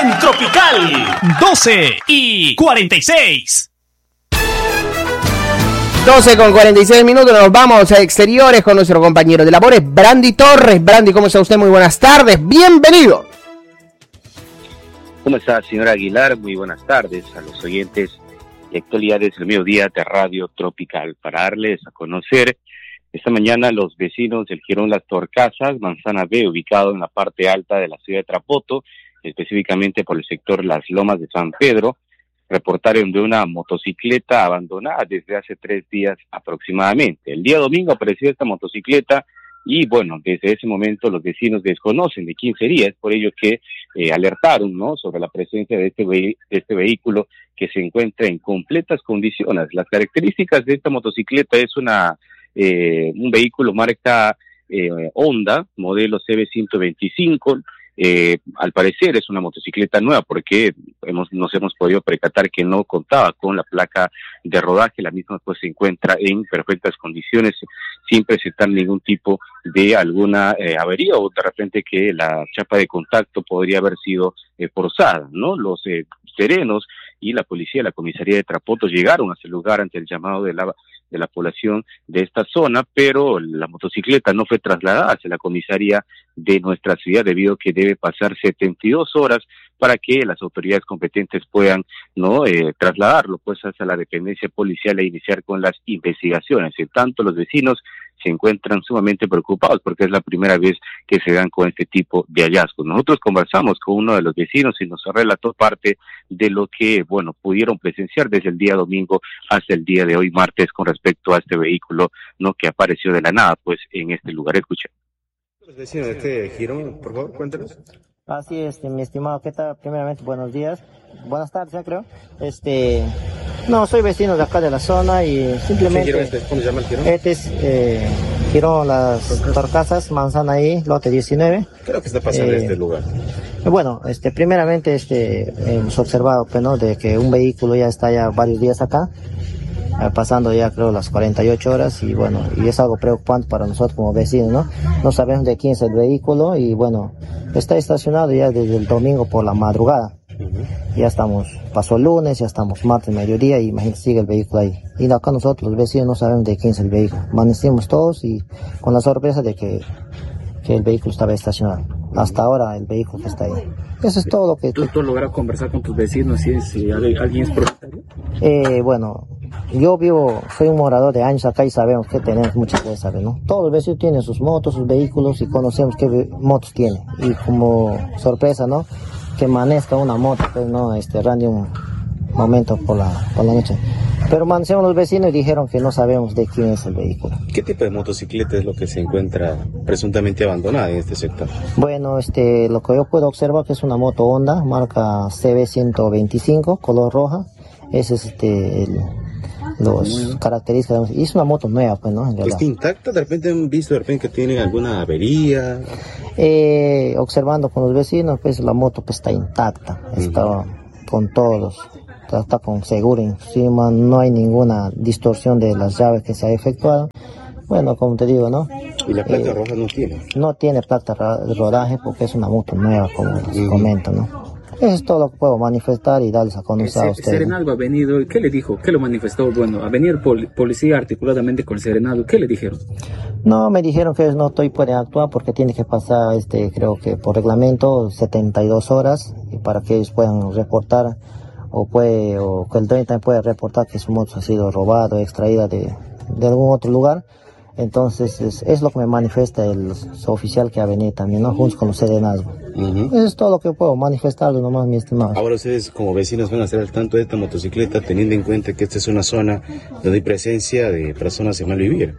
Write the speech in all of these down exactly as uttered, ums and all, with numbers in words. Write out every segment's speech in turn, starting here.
en Tropical. doce y cuarenta y seis. doce con cuarenta y seis minutos, nos vamos a exteriores con nuestro compañero de labores, Brandy Torres. Brandy, ¿cómo está usted? Muy buenas tardes, bienvenido. ¿Cómo está, señora Aguilar? Muy buenas tardes a los oyentes de Actualidades del Mediodía de Radio Tropical. Para darles a conocer, esta mañana los vecinos del Jirón Las Torcasas, Manzana B, ubicado en la parte alta de la ciudad de Trapoto, específicamente por el sector Las Lomas de San Pedro, reportaron de una motocicleta abandonada desde hace tres días aproximadamente. El día domingo apareció esta motocicleta y bueno, desde ese momento los vecinos desconocen de quién sería, es por ello que eh, alertaron, ¿no?, sobre la presencia de este, ve- de este vehículo que se encuentra en completas condiciones. Las características de esta motocicleta es una eh, un vehículo marca eh, Honda, modelo C B ciento veinticinco. Eh, al parecer es una motocicleta nueva porque hemos, nos hemos podido percatar que no contaba con la placa de rodaje. La misma pues se encuentra en perfectas condiciones sin presentar ningún tipo de alguna eh, avería o de repente que la chapa de contacto podría haber sido eh, forzada, ¿no? Los eh, serenos y la policía, la comisaría de Trapoto llegaron a ese lugar ante el llamado de la de la población de esta zona, pero la motocicleta no fue trasladada hacia la comisaría de nuestra ciudad debido a que debe pasar setenta y dos horas para que las autoridades competentes puedan no eh, trasladarlo pues hacia la dependencia policial e iniciar con las investigaciones. En tanto, los vecinos se encuentran sumamente preocupados porque es la primera vez que se dan con este tipo de hallazgos. Nosotros conversamos con uno de los vecinos y nos relató parte de lo que, bueno, pudieron presenciar desde el día domingo hasta el día de hoy, martes, con respecto a este vehículo, ¿no?, que apareció de la nada, pues, en este lugar. Escuchen. Los vecinos de este Jirón, por favor, cuéntanos. Así es, mi estimado, ¿qué tal? Primeramente, buenos días, buenas tardes, ya creo. Este, no, soy vecino de acá de la zona y simplemente... ¿Qué este? ¿Cómo se llama el Jirón? Este es eh, Jirón Las Torcasas, Manzana I, lote diecinueve. ¿Qué es lo que está pasando eh, en este lugar? Bueno, este, primeramente, este, hemos observado, pues, ¿no?, de que un vehículo ya está ya varios días acá, pasando ya creo las cuarenta y ocho horas y bueno, y es algo preocupante para nosotros como vecinos, ¿no? No sabemos de quién es el vehículo y bueno, está estacionado ya desde el domingo por la madrugada. Uh-huh. Ya estamos, pasó el lunes, ya estamos martes, mediodía y imagínate, sigue el vehículo ahí. Y acá nosotros los vecinos no sabemos de quién es el vehículo. Amanecimos todos y con la sorpresa de que, que el vehículo estaba estacionado. Hasta ahora el vehículo está ahí. Eso es todo lo que... ¿Tú, tú has logrado conversar con tus vecinos si, si alguien es propietario? Eh, bueno, yo vivo, soy un morador de años acá y sabemos que tenemos muchas cosas, ¿sabes?, ¿no? Todos los vecinos tienen sus motos, sus vehículos y conocemos qué motos tienen. Y como sorpresa, ¿no?, que amanezca una moto, pues, ¿no?, este, Randy, un momento por la, por la noche. Pero amanecemos los vecinos y dijeron que no sabemos de quién es el vehículo. ¿Qué tipo de motocicleta es lo que se encuentra presuntamente abandonada en este sector? Bueno, este, lo que yo puedo observar que es una moto Honda, marca C B ciento veinticinco, color roja. Ese es este, el, los características. Y es una moto nueva, pues, ¿no? ¿Está intacta? ¿De repente han visto de repente que tiene alguna avería? Eh, observando con los vecinos, pues la moto pues está intacta, está uh-huh. con todos, está, está con seguro encima, no hay ninguna distorsión de las llaves que se ha efectuado. Bueno, como te digo, ¿no? ¿Y la placa eh, roja no tiene? No tiene placa de rodaje porque es una moto nueva, como les uh-huh. comento, ¿no? Eso es todo lo que puedo manifestar y darles a conocer a ustedes. Serenado ha venido, ¿qué le dijo? ¿Qué lo manifestó? Bueno, a venir pol- policía articuladamente con Serenado, ¿qué le dijeron? No, me dijeron que ellos no estoy pueden actuar porque tiene que pasar, este, creo que por reglamento, setenta y dos horas y para que ellos puedan reportar o puede, o que el dueño también puede reportar que su moto ha sido robada o extraída de, de algún otro lugar. Entonces es, es lo que me manifiesta el oficial que ha venido también, ¿no?, junto con los serenados. Uh-huh. Eso es todo lo que puedo manifestarlo nomás, mi estimado. Ahora ustedes como vecinos van a estar al tanto de esta motocicleta, teniendo en cuenta que esta es una zona donde hay presencia de personas de mal vivir.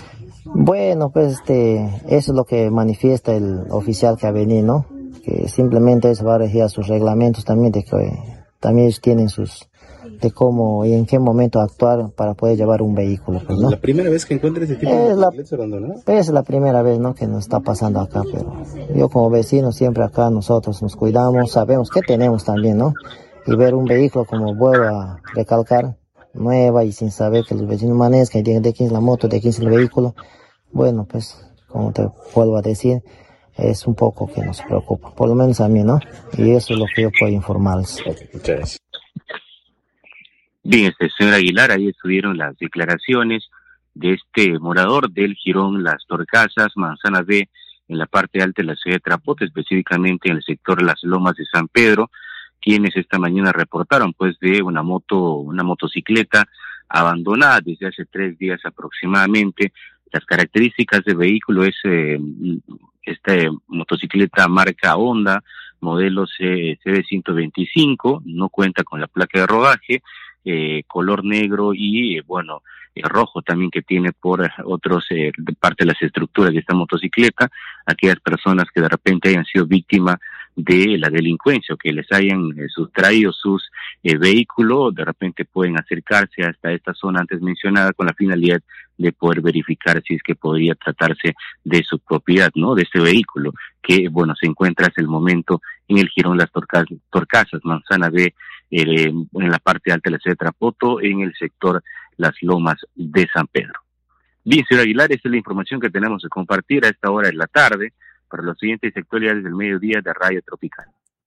Bueno, pues este, eso es lo que manifiesta el oficial que ha venido, ¿no? Que simplemente eso va a regir a sus reglamentos también, de que eh, también ellos tienen sus... de cómo y en qué momento actuar para poder llevar un vehículo, pues, ¿no? ¿La primera vez que encuentra este tipo de motocicletas abandonadas? Es la primera vez, ¿no?, que nos está pasando acá, pero yo como vecino siempre acá nosotros nos cuidamos, sabemos qué tenemos también, ¿no? Y ver un vehículo, como vuelvo a recalcar, nueva y sin saber que los vecinos amanezcan y digan de quién es la moto, de quién es el vehículo, bueno, pues, como te vuelvo a decir, es un poco que nos preocupa, por lo menos a mí, ¿no? Y eso es lo que yo puedo informarles. Okay, muchas gracias. Bien, este señor Aguilar, ahí estuvieron las declaraciones de este morador del Jirón Las Torcasas, Manzana B, en la parte alta de la ciudad de Tarapoto, específicamente en el sector Las Lomas de San Pedro, quienes esta mañana reportaron pues de una moto, una motocicleta abandonada desde hace tres días aproximadamente. Las características del vehículo es eh, esta motocicleta marca Honda, modelo C B ciento veinticinco, no cuenta con la placa de rodaje, eh, color negro y eh, bueno, eh, rojo también, que tiene por otros eh, parte de las estructuras de esta motocicleta. Aquellas personas que de repente hayan sido víctimas de la delincuencia o que les hayan eh, sustraído sus eh, vehículos, de repente pueden acercarse hasta esta zona antes mencionada con la finalidad de poder verificar si es que podría tratarse de su propiedad, ¿no? De este vehículo que, bueno, se encuentra hasta el momento en el Jirón Las Torcasas, Torcasas Manzana B, eh, en la parte alta de la ciudad de Tarapoto, en el sector Las Lomas de San Pedro. Bien, señor Aguilar, esa es la información que tenemos que compartir a esta hora de la tarde para los siguientes sectoriales del mediodía de Radio Tropical.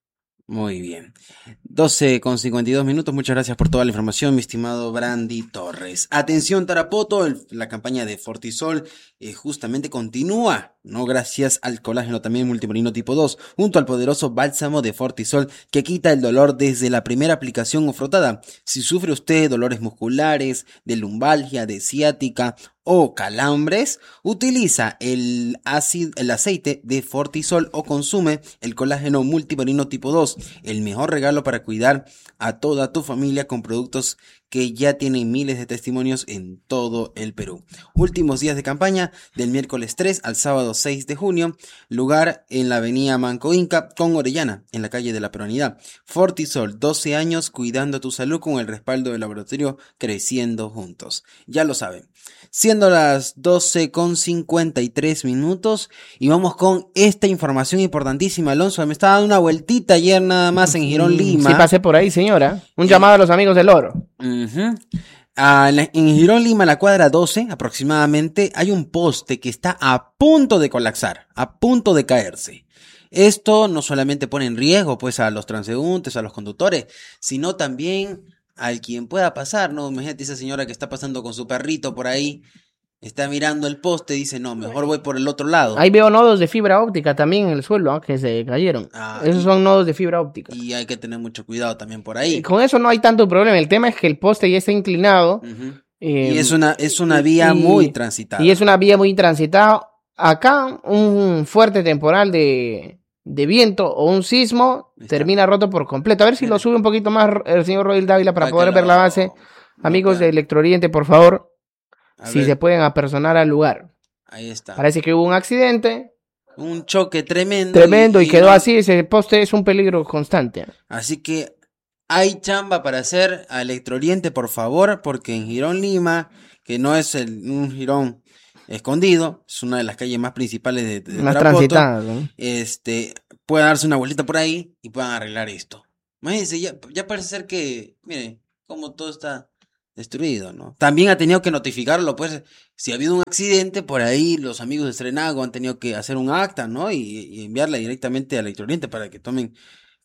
Muy bien. doce con cincuenta y dos minutos. Muchas gracias por toda la información, mi estimado Brandy Torres. Atención, Tarapoto, el, la campaña de Fortisol eh, justamente continúa, no gracias al colágeno también multimarino tipo dos, junto al poderoso bálsamo de Fortisol que quita el dolor desde la primera aplicación o frotada. Si sufre usted dolores musculares, de lumbalgia, de ciática o calambres, utiliza el, ácido, el aceite de Fortisol o consume el colágeno multimarino tipo dos, el mejor regalo para cuidar a toda tu familia con productos que ya tienen miles de testimonios en todo el Perú. Últimos días de campaña del miércoles tres al sábado seis de junio, lugar en la avenida Manco Inca con Orellana, en la calle de la Peronidad. Fortisol, doce años cuidando tu salud con el respaldo del laboratorio Creciendo Juntos. Ya lo saben. Siendo las doce con cincuenta y tres minutos y vamos con esta información importantísima. Alonso, me estaba dando una vueltita ayer nada más en Jirón, Lima. Sí, pasé por ahí, señora. Un eh, llamado a los amigos del oro. Uh-huh. Ah, en Jirón, Lima, la cuadra doce aproximadamente, hay un poste que está a punto de colapsar, a punto de caerse. Esto no solamente pone en riesgo pues a los transeúntes, a los conductores, sino también al quien pueda pasar, ¿no? Imagínate esa señora que está pasando con su perrito por ahí, está mirando el poste y dice, no, mejor voy por el otro lado. Ahí veo nodos de fibra óptica también en el suelo, ¿eh? Que se cayeron. Ah, Esos y, son nodos de fibra óptica. Y hay que tener mucho cuidado también por ahí. Y con eso no hay tanto problema. El tema es que el poste ya está inclinado. Uh-huh. eh, y es una, es una vía y, muy transitada. Y es una vía muy transitada. Acá un fuerte temporal de, de viento o un sismo termina roto por completo. A ver si lo sube un poquito más el señor Royal Dávila para poder ver la base. Amigos de Electrooriente, por favor. A si ver. Se pueden apersonar al lugar. Ahí está. Parece que hubo un accidente. Un choque tremendo. Tremendo y, y quedó y... así. Ese poste es un peligro constante. Así que hay chamba para hacer a Electrooriente, por favor, porque en Jirón, Lima, que no es el, un Jirón escondido, es una de las calles más principales de, de más transitadas, ¿no? Este, puede darse una vueltita por ahí y puedan arreglar esto. Imagínense, ya, ya parece ser que, miren, como todo está destruido, ¿no? También ha tenido que notificarlo, pues, si ha habido un accidente, por ahí los amigos de Estrenago han tenido que hacer un acta, ¿no? Y, y enviarla directamente a Electrooriente para que tomen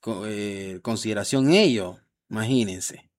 eh, consideración ello. Imagínense.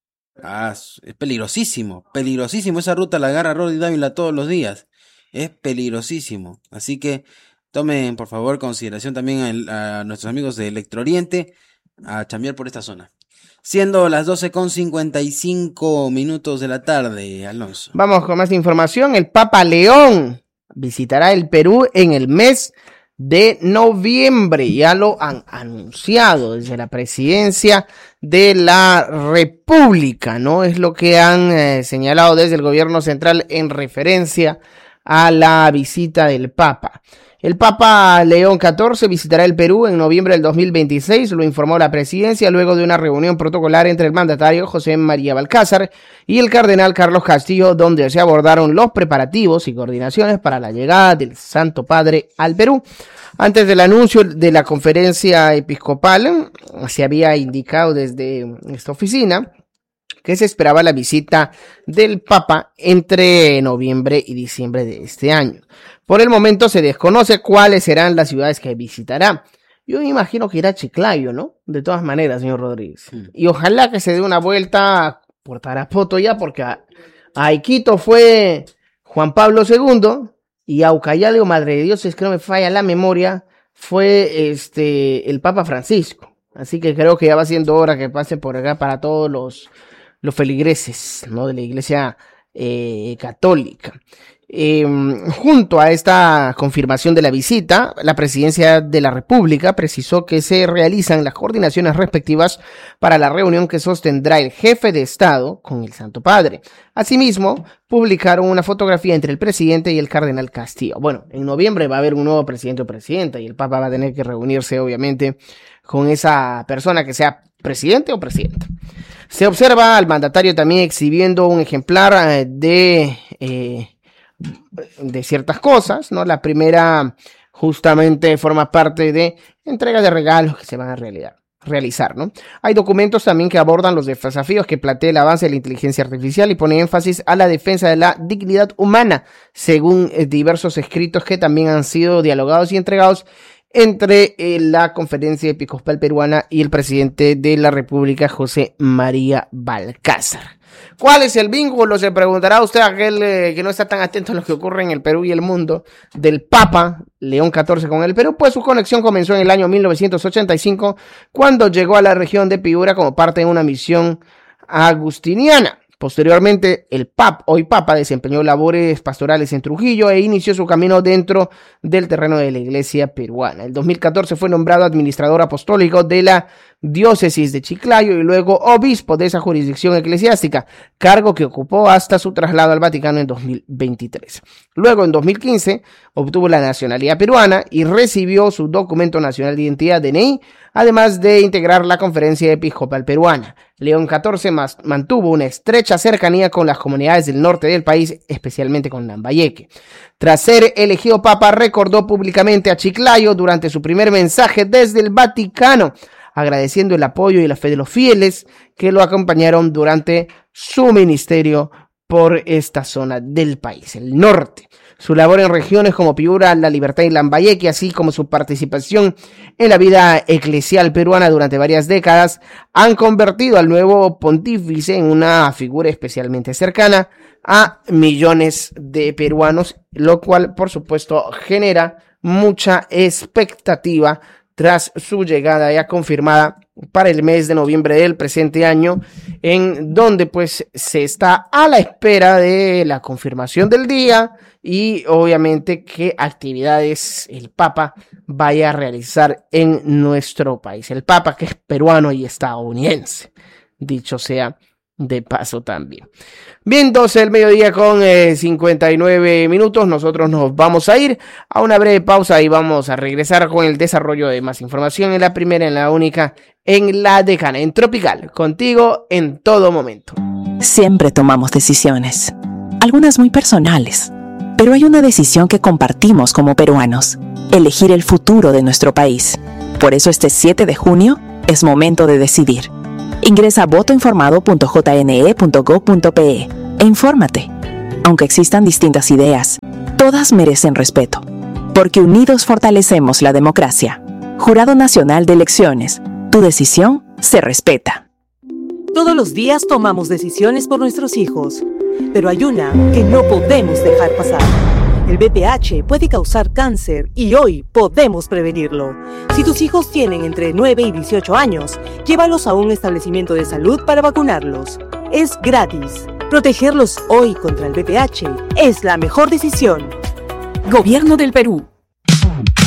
Ah, es peligrosísimo, peligrosísimo. Esa ruta la agarra Roddy Dávila todos los días. Es peligrosísimo. Así que tomen, por favor, consideración también a, a nuestros amigos de Electrooriente a chambear por esta zona. Siendo las doce con cincuenta y cinco minutos de la tarde, Alonso. Vamos con más información. El Papa León visitará el Perú en el mes de noviembre. Ya lo han anunciado desde la presidencia de la República, ¿no? Es lo que han eh, señalado desde el gobierno central en referencia a la visita del Papa. El Papa León catorce visitará el Perú en noviembre del dos mil veintiséis, lo informó la presidencia luego de una reunión protocolar entre el mandatario José María Balcázar y el cardenal Carlos Castillo, donde se abordaron los preparativos y coordinaciones para la llegada del Santo Padre al Perú. Antes del anuncio de la conferencia episcopal, se había indicado desde esta oficina que se esperaba la visita del Papa entre noviembre y diciembre de este año. Por el momento se desconoce cuáles serán las ciudades que visitará. Yo me imagino que irá a Chiclayo, ¿no? De todas maneras, señor Rodríguez. Sí. Y ojalá que se dé una vuelta por Tarapoto ya, porque a, a Iquito fue Juan Pablo segundo y a Ucayali o Madre de Dios, es que no me falla la memoria, fue este el Papa Francisco. Así que creo que ya va siendo hora que pase por acá para todos los, los feligreses, ¿no? De la Iglesia eh, Católica. Eh, junto a esta confirmación de la visita, la Presidencia de la República precisó que se realizan las coordinaciones respectivas para la reunión que sostendrá el jefe de Estado con el Santo Padre. Asimismo, publicaron una fotografía entre el presidente y el cardenal Castillo. Bueno, en noviembre va a haber un nuevo presidente o presidenta y el Papa va a tener que reunirse, obviamente, con esa persona que sea presidente o presidenta. Se observa al mandatario también exhibiendo un ejemplar de... Eh, de ciertas cosas, ¿no? La primera justamente forma parte de entrega de regalos que se van a realizar, realizar, ¿no? Hay documentos también que abordan los desafíos que plantea el avance de la inteligencia artificial y pone énfasis a la defensa de la dignidad humana, según eh, diversos escritos que también han sido dialogados y entregados entre eh, la Conferencia Episcopal Peruana y el presidente de la República, José María Balcázar. ¿Cuál es el vínculo? Se preguntará usted, aquel eh, que no está tan atento a lo que ocurre en el Perú y el mundo, del Papa León catorce con el Perú. Pues su conexión comenzó en el año mil novecientos ochenta y cinco, cuando llegó a la región de Piura como parte de una misión agustiniana. Posteriormente, el Papa, hoy Papa, desempeñó labores pastorales en Trujillo e inició su camino dentro del terreno de la iglesia peruana. En dos mil catorce fue nombrado administrador apostólico de la diócesis de Chiclayo y luego obispo de esa jurisdicción eclesiástica, cargo que ocupó hasta su traslado al Vaticano en dos mil veintitrés. Luego, en dos mil quince, obtuvo la nacionalidad peruana y recibió su documento nacional de identidad, D N I, además de integrar la Conferencia Episcopal Peruana. León catorce más, mantuvo una estrecha cercanía con las comunidades del norte del país, especialmente con Lambayeque. Tras ser elegido papa, recordó públicamente a Chiclayo durante su primer mensaje desde el Vaticano, agradeciendo el apoyo y la fe de los fieles que lo acompañaron durante su ministerio por esta zona del país, el norte. Su labor en regiones como Piura, La Libertad y Lambayeque, así como su participación en la vida eclesial peruana durante varias décadas, han convertido al nuevo pontífice en una figura especialmente cercana a millones de peruanos, lo cual, por supuesto, genera mucha expectativa tras su llegada ya confirmada para el mes de noviembre del presente año, en donde pues se está a la espera de la confirmación del día y obviamente qué actividades el Papa vaya a realizar en nuestro país. El Papa, que es peruano y estadounidense, dicho sea de paso también. Bien, doce del mediodía con eh, cincuenta y nueve minutos. Nosotros nos vamos a ir a una breve pausa y vamos a regresar con el desarrollo de más información en la primera, en la única, en La Decana, en Tropical, contigo en todo momento. Siempre tomamos decisiones, algunas muy personales, pero hay una decisión que compartimos como peruanos: elegir el futuro de nuestro país. Por eso este siete de junio es momento de decidir. Ingresa a voto informado punto j n e punto gob punto p e e infórmate. Aunque existan distintas ideas, todas merecen respeto, porque unidos fortalecemos la democracia. Jurado Nacional de Elecciones, tu decisión se respeta. Todos los días tomamos decisiones por nuestros hijos, pero hay una que no podemos dejar pasar. El V I H puede causar cáncer y hoy podemos prevenirlo. Si tus hijos tienen entre nueve y dieciocho años, llévalos a un establecimiento de salud para vacunarlos. Es gratis. Protegerlos hoy contra el V I H es la mejor decisión. Gobierno del Perú.